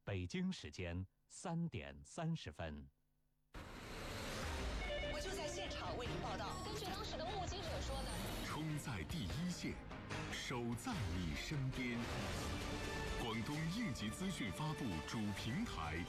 北京时间3点30分。 我就在现场为您报道。 根据当时的目击者说呢， 冲在第一线，守在你身边。广东应急资讯发布主平台